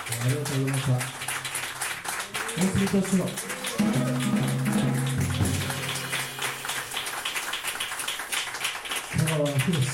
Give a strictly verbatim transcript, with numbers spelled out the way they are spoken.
ありがとうございました。お送りいたします。香川博です。